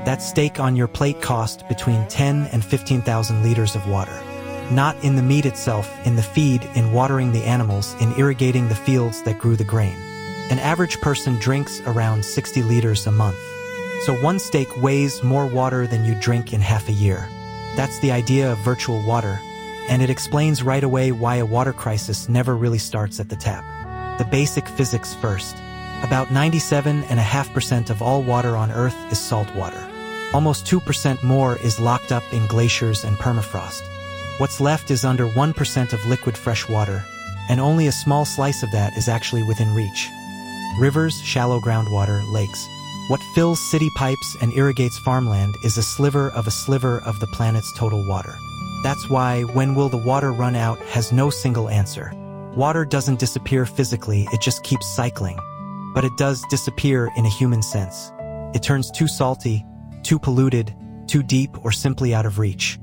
That steak on your plate cost between 10 and 15,000 liters of water. Not in the meat itself, in the feed, in watering the animals, in irrigating the fields that grew the grain. An average person drinks around 60 liters a month. So one steak weighs more water than you drink in half a year. That's the idea of virtual water, and it explains right away why a water crisis never really starts at the tap. The basic physics first. About 97.5% of all water on Earth is salt water. Almost 2% more is locked up in glaciers and permafrost. What's left is under 1% of liquid fresh water, and only a small slice of that is actually within reach. Rivers, shallow groundwater, lakes. What fills city pipes and irrigates farmland is a sliver of the planet's total water. That's why when will the water run out has no single answer. Water doesn't disappear physically, it just keeps cycling. But it does disappear in a human sense. It turns too salty, too polluted, too deep, or simply out of reach.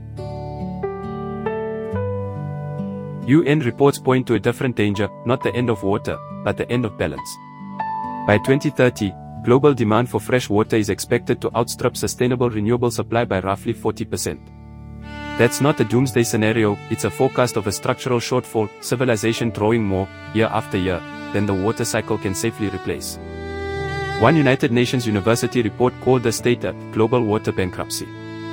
UN reports point to a different danger, not the end of water, but the end of balance. By 2030, global demand for fresh water is expected to outstrip sustainable renewable supply by roughly 40%. That's not a doomsday scenario, it's a forecast of a structural shortfall, civilization drawing more, year after year, than the water cycle can safely replace. One United Nations University report called the state a global water bankruptcy.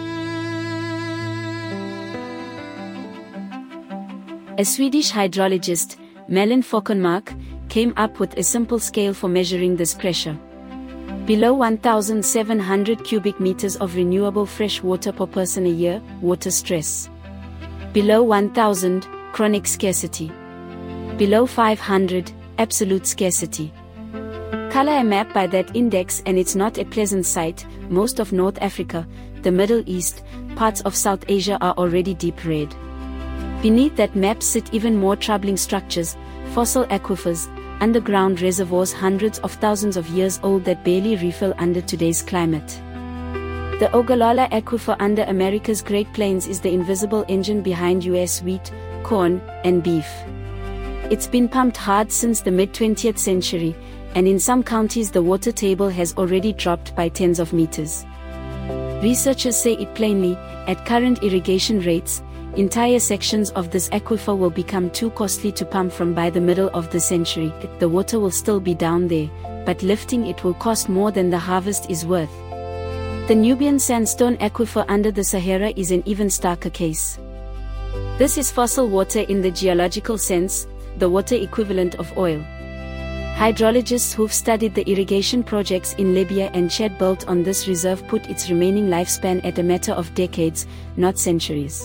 A Swedish hydrologist, Malin Fockenmark, came up with a simple scale for measuring this pressure. Below 1,700 cubic meters of renewable fresh water per person a year, water stress. Below 1,000, chronic scarcity. Below 500, absolute scarcity. Color a map by that index and it's not a pleasant sight. Most of North Africa, the Middle East, parts of South Asia are already deep red. Beneath that map sit even more troubling structures, fossil aquifers, underground reservoirs hundreds of thousands of years old that barely refill under today's climate. The Ogallala Aquifer under America's Great Plains is the invisible engine behind US wheat, corn, and beef. It's been pumped hard since the mid-20th century, and in some counties the water table has already dropped by tens of meters. Researchers say it plainly, at current irrigation rates, entire sections of this aquifer will become too costly to pump from by the middle of the century. The water will still be down there, but lifting it will cost more than the harvest is worth. The Nubian sandstone aquifer under the Sahara is an even starker case. This is fossil water in the geological sense, the water equivalent of oil. Hydrologists who've studied the irrigation projects in Libya and Chad built on this reserve put its remaining lifespan at a matter of decades, not centuries.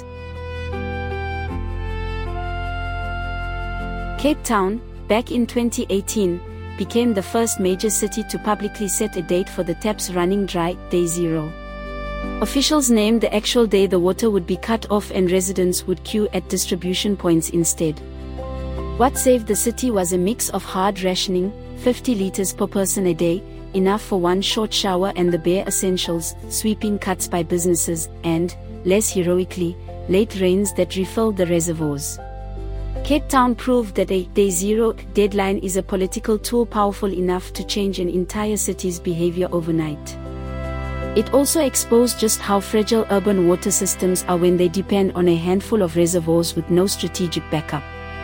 Cape Town, back in 2018, became the first major city to publicly set a date for the taps running dry, Day Zero. Officials named the actual day the water would be cut off and residents would queue at distribution points instead. What saved the city was a mix of hard rationing, 50 liters per person a day, enough for one short shower and the bare essentials, sweeping cuts by businesses, and, less heroically, late rains that refilled the reservoirs. Cape Town proved that a Day Zero deadline is a political tool powerful enough to change an entire city's behavior overnight. It also exposed just how fragile urban water systems are when they depend on a handful of reservoirs with no strategic backup.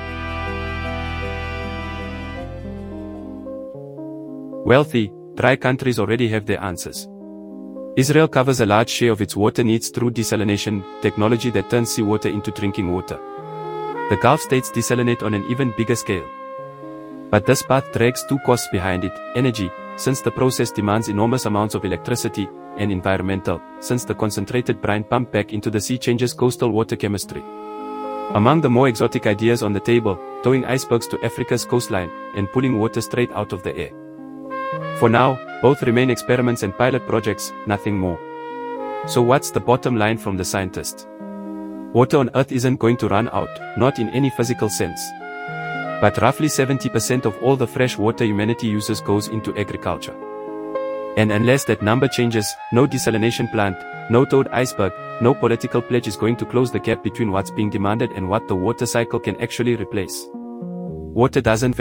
Wealthy, dry countries already have their answers. Israel covers a large share of its water needs through desalination, technology that turns seawater into drinking water. The Gulf states desalinate on an even bigger scale. But this path drags two costs behind it: energy, since the process demands enormous amounts of electricity, and environmental, since the concentrated brine pumped back into the sea changes coastal water chemistry. Among the more exotic ideas on the table, towing icebergs to Africa's coastline, and pulling water straight out of the air. For now, both remain experiments and pilot projects, nothing more. So what's the bottom line from the scientists? Water on Earth isn't going to run out, not in any physical sense. But roughly 70% of all the fresh water humanity uses goes into agriculture. And unless that number changes, no desalination plant, no towed iceberg, no political pledge is going to close the gap between what's being demanded and what the water cycle can actually replace. Water doesn't